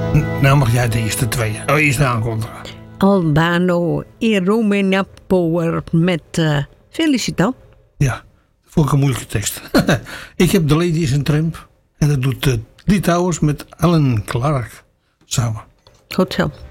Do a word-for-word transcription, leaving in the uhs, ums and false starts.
Nou mag jij de eerste twee. Oh, eerst aankondigen. Albano e Romina Power met uh, Felicitan. Ja, dat vond ik een moeilijke tekst. Ik heb The Lady is een Tramp. En dat doet uh, Lee Towers met Alan Clark samen. Goed zo.